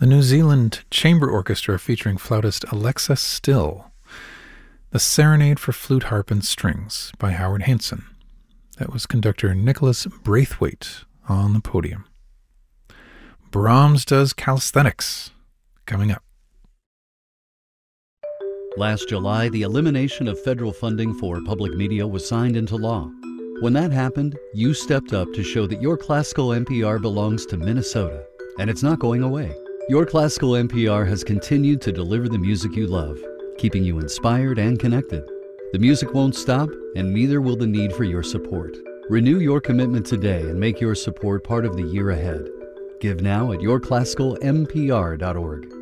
The New Zealand Chamber Orchestra featuring flautist Alexa Still. The Serenade for Flute, Harp, and Strings by Howard Hanson. That was conductor Nicholas Braithwaite on the podium. Brahms does Calisthenics, coming up. Last July, the elimination of federal funding for public media was signed into law. When that happened, you stepped up to show that your classical NPR belongs to Minnesota, and it's not going away. Your classical NPR has continued to deliver the music you love, keeping you inspired and connected. The music won't stop, and neither will the need for your support. Renew your commitment today and make your support part of the year ahead. Give now at yourclassicalmpr.org.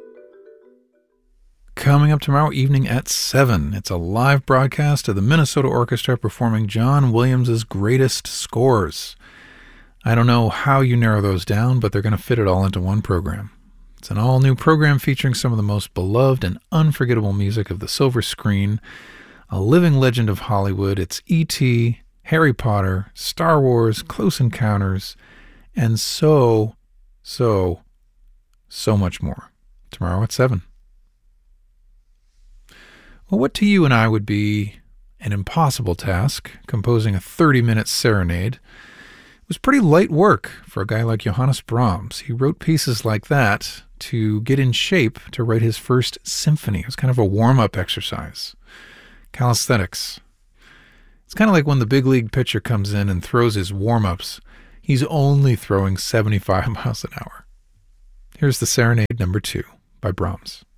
Coming up tomorrow evening at 7, it's a live broadcast of the Minnesota Orchestra performing John Williams' greatest scores. I don't know how you narrow those down, but they're going to fit it all into one program. It's an all-new program featuring some of the most beloved and unforgettable music of the silver screen, a living legend of Hollywood. It's E.T., Harry Potter, Star Wars, Close Encounters, and so much more. Tomorrow at 7. Well, what to you and I would be an impossible task, composing a 30-minute serenade, was pretty light work for a guy like Johannes Brahms. He wrote pieces like that to get in shape to write his first symphony. It was kind of a warm-up exercise. Calisthenics. It's kind of like when the big league pitcher comes in and throws his warm-ups. He's only throwing 75 miles an hour. Here's the Serenade number 2 by Brahms.